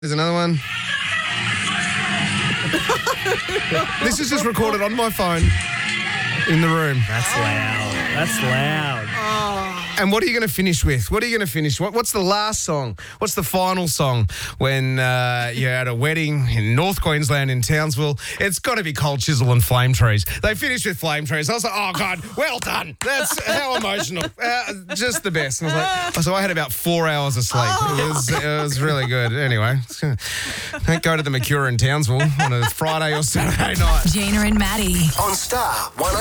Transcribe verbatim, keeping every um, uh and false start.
There's another one. This is just recorded on my phone in the room. That's loud. That's loud. And what are you going to finish with? What are you going to finish? What, what's the last song? What's the final song when uh, you're at a wedding in North Queensland in Townsville? It's got to be Cold Chisel and Flame Trees. They finished with Flame Trees. I was like, oh, God, well done. That's how emotional. Uh, just the best. And I was like, so I had about four hours of sleep. It was, it was really good. Anyway, don't go to the Mercure in Townsville on a Friday or Saturday night. Jana and Maddie. On Star one oh